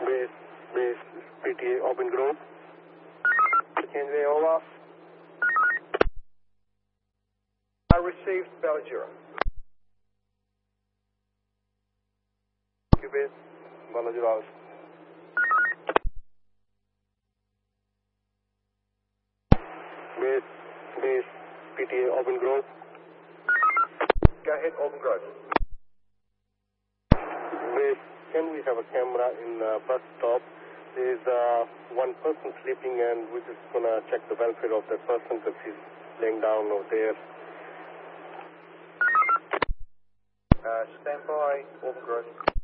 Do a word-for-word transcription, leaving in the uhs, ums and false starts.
Base, base, P T A, Open Grove. Kenway, over. I received Bella Zero. Q base, Bella Zero. Base, base, P T A, Open Grove. Go ahead, Open Grove. Base, can we have a camera in the bus stop? There is uh, one person sleeping and we're just going to check the welfare of that person because he's laying down over there. Uh, stand by, Open Grove.